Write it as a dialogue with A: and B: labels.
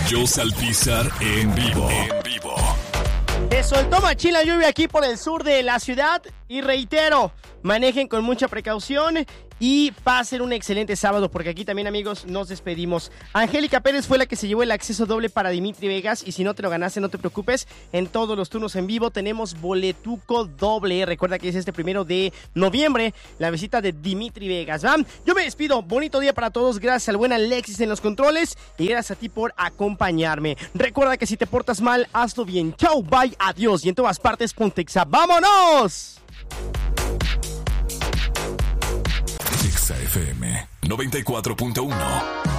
A: Joss Alpizar en vivo.
B: Se soltó machín la lluvia aquí por el sur de la ciudad y reitero, manejen con mucha precaución y pasen un excelente sábado porque aquí también, amigos, nos despedimos. Angélica Pérez fue la que se llevó el acceso doble para Dimitri Vegas y si no te lo ganaste, no te preocupes, en todos los turnos en vivo tenemos boletuco doble. Recuerda que es este 1 de noviembre la visita de Dimitri Vegas, ¿va? Yo me despido, bonito día para todos, gracias al buen Alexis en los controles y gracias a ti por acompañarme. Recuerda que si te portas mal, hazlo bien. Chau, bye, adiós y en todas partes Pontexa. ¡Vámonos!
A: Exa FM 94.1